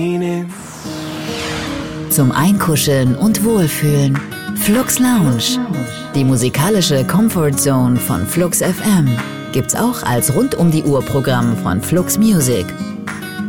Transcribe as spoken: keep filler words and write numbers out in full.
Zum Einkuscheln und Wohlfühlen. Flux Lounge. Die musikalische Comfort Zone von Flux F M gibt's auch als rund-um-die-Uhr-Programm von Flux Music.